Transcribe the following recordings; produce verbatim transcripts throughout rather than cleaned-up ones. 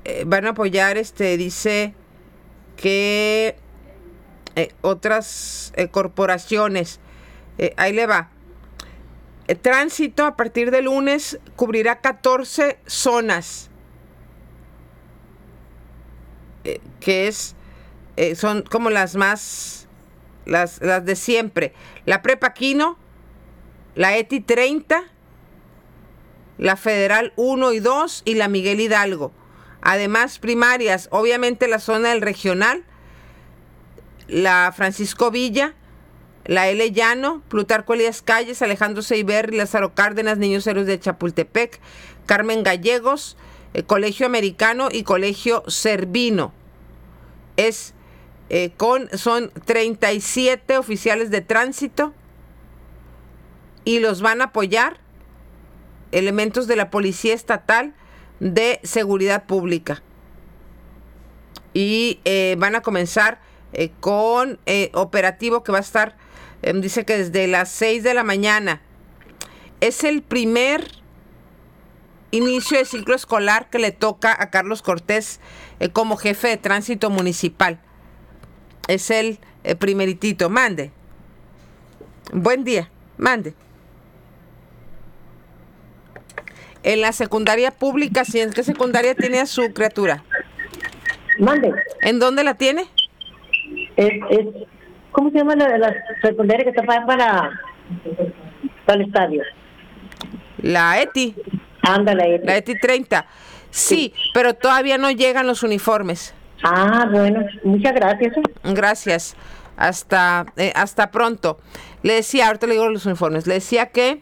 eh, van a apoyar, este, dice que eh, otras eh, corporaciones. Eh, ahí le va. El tránsito a partir del lunes cubrirá catorce zonas, eh, que es, eh, son como las más, las, las de siempre. La Prepa Quino, la E T I treinta, la Federal uno y dos y la Miguel Hidalgo. Además, primarias, obviamente la zona del Regional, la Francisco Villa, la L. Llano, Plutarco Elías Calles, Alejandro Seiberri, Lázaro Cárdenas, Niños Héroes de Chapultepec, Carmen Gallegos, eh, Colegio Americano y Colegio Cervino. Es, eh, con, son treinta y siete oficiales de tránsito y los van a apoyar elementos de la Policía Estatal de Seguridad Pública. Y eh, van a comenzar eh, con eh, operativo que va a estar, eh, dice que desde las seis de la mañana. Es el primer inicio de ciclo escolar que le toca a Carlos Cortés eh, como jefe de tránsito municipal. Es el eh, primeritito. Mande. Buen día. Mande. En la secundaria pública, ¿sí? ¿En qué secundaria tiene a su criatura? Mande. ¿En dónde la tiene? Es, es, ¿Cómo se llama la, la secundaria que está para, para, para el estadio? La E T I. Ándale. La E T I treinta. Sí, sí, pero todavía no llegan los uniformes. Ah, bueno, muchas gracias. Gracias. Hasta, eh, hasta pronto. Le decía, ahorita le digo los uniformes, le decía que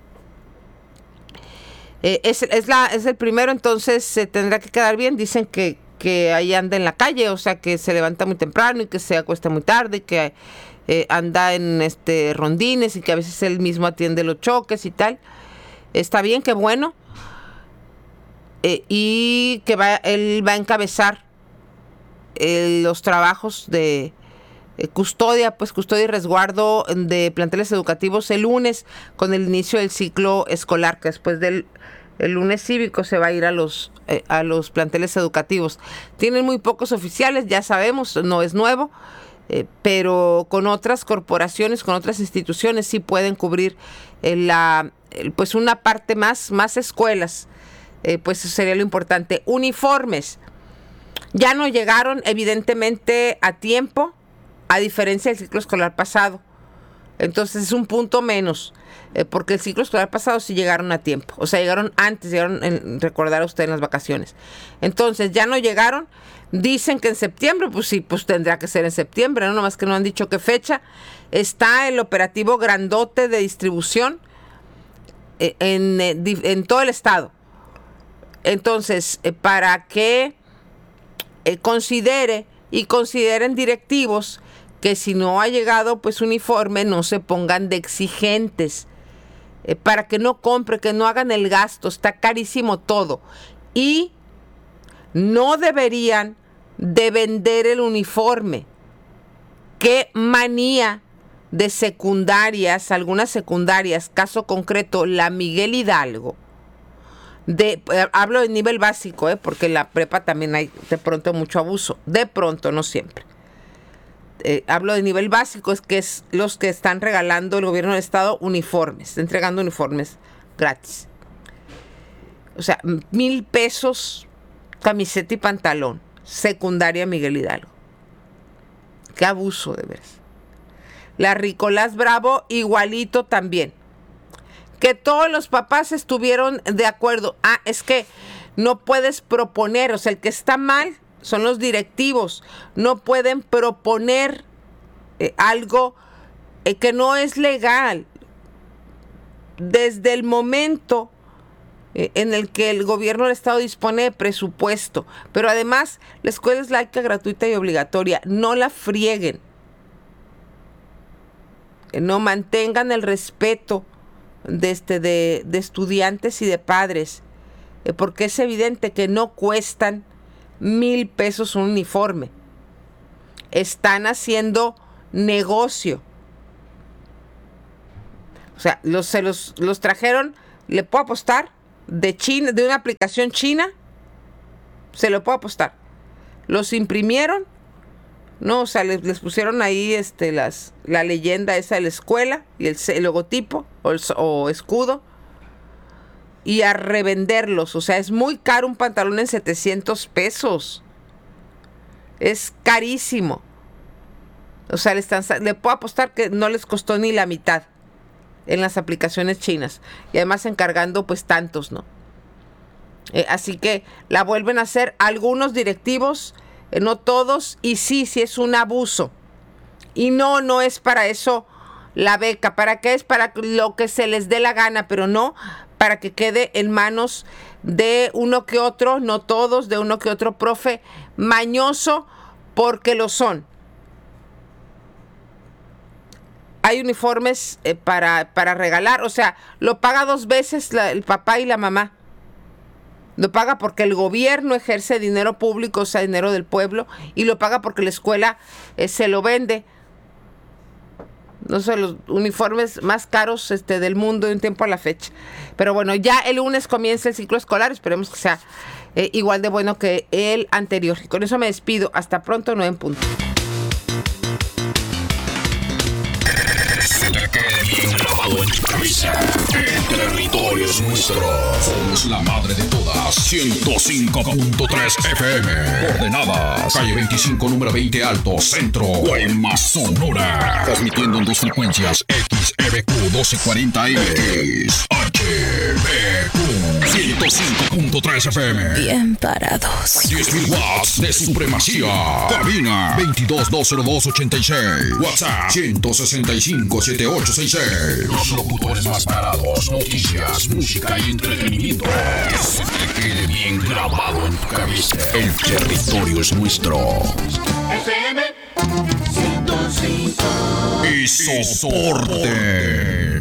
Eh, es, es, la, es el primero, entonces se tendrá que quedar bien. Dicen que, que ahí anda en la calle, o sea que se levanta muy temprano y que se acuesta muy tarde, y que eh, anda en este rondines y que a veces él mismo atiende los choques y tal. Está bien, qué bueno. Eh, y que va, él va a encabezar eh, los trabajos de eh, custodia, pues custodia y resguardo de planteles educativos el lunes con el inicio del ciclo escolar, que después del el lunes cívico se va a ir a los eh, a los planteles educativos. Tienen muy pocos oficiales, ya sabemos, no es nuevo, eh, pero con otras corporaciones, con otras instituciones sí pueden cubrir eh, la eh, pues una parte más, más escuelas, eh, pues eso sería lo importante. Uniformes. Ya no llegaron evidentemente a tiempo, a diferencia del ciclo escolar pasado. Entonces es un punto menos, eh, porque el ciclo escolar pasado sí llegaron a tiempo. O sea, llegaron antes, llegaron, en, recordar a usted, en las vacaciones. Entonces ya no llegaron. Dicen que en septiembre, pues sí, pues tendrá que ser en septiembre, no nomás que no han dicho qué fecha. Está el operativo grandote de distribución eh, en, eh, en todo el estado. Entonces, eh, para que eh, considere y consideren directivos que si no ha llegado pues uniforme, no se pongan de exigentes, eh, para que no compre, que no hagan el gasto, está carísimo todo. Y no deberían de vender el uniforme. Qué manía de secundarias, algunas secundarias, caso concreto, la Miguel Hidalgo, de, eh, hablo de nivel básico, eh, porque en la prepa también hay de pronto mucho abuso, de pronto, no siempre. Eh, hablo de nivel básico, es que es los que están regalando el gobierno del estado uniformes, entregando uniformes gratis. O sea, mil pesos, camiseta y pantalón, secundaria Miguel Hidalgo. Qué abuso, de veras. La Ricolás Bravo, igualito también. Que todos los papás estuvieron de acuerdo. Ah, es que no puedes proponer, o sea, el que está mal son los directivos. No pueden proponer eh, algo eh, que no es legal. Desde el momento eh, en el que el gobierno del estado dispone de presupuesto. Pero además, la escuela es laica, gratuita y obligatoria. No la frieguen. Eh, no mantengan el respeto de, este, de, de estudiantes y de padres. Eh, porque es evidente que no cuestan mil pesos un uniforme. Están haciendo negocio. O sea, los, se los, los trajeron, le puedo apostar, de China, de una aplicación china, Se lo puedo apostar. Los imprimieron, ¿no? O sea, les, les pusieron ahí este, las, la leyenda esa de la escuela y el, el logotipo o, el, o escudo. Y a revenderlos. O sea, es muy caro un pantalón en setecientos pesos. Es carísimo. O sea, le, están, le puedo apostar que no les costó ni la mitad en las aplicaciones chinas. Y además encargando pues tantos, ¿no? Eh, así que la vuelven a hacer algunos directivos, eh, no todos. Y sí, sí es un abuso. Y no, no es para eso la beca. ¿Para qué es? Para lo que se les dé la gana, pero no para que quede en manos de uno que otro, no todos, de uno que otro profe mañoso, porque lo son. Hay uniformes eh, para, para regalar, o sea, lo paga dos veces la, el papá y la mamá. Lo paga porque el gobierno ejerce dinero público, o sea, dinero del pueblo, y lo paga porque la escuela eh, se lo vende. No sé, los uniformes más caros este, del mundo de un tiempo a la fecha. Pero bueno, ya el lunes comienza el ciclo escolar, esperemos que sea eh, igual de bueno que el anterior. Y con eso me despido, hasta pronto, nueve en punto. Bien grabado en tu cabeza. El territorio es nuestro. Somos la madre de todas. ciento cinco punto tres F M. Coordenadas. Calle veinticinco, número veinte Alto, Centro. Guaymas, Sonora. Transmitiendo en dos frecuencias. X E B Q doce cuarenta M. X H B Q ciento cinco punto tres F M. Bien parados. diez mil watts de supremacía. Cabina veintidós, dos cero dos, ochenta y seis. WhatsApp ciento sesenta y cinco, setenta y ocho sesenta y seis. Los locutores más parados. Noticias, música y entretenimiento. Que se te quede bien grabado en tu cabeza. El territorio es nuestro. F M ciento cinco. Y soporte.